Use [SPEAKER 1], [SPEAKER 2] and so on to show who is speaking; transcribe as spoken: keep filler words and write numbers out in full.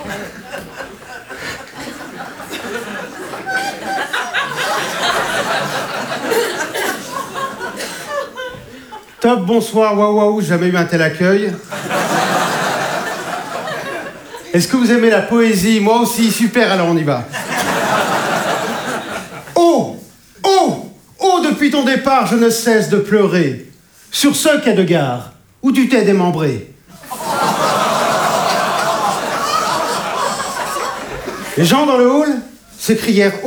[SPEAKER 1] Top, bonsoir, waouh waouh, jamais eu un tel accueil. Est-ce que vous aimez la poésie? Moi aussi, super, alors on y va. Oh, oh, oh, depuis ton départ, je ne cesse de pleurer. Sur ce quai de gare, où tu t'es démembré. Les gens dans le hall s'écrièrent « Oh là là !»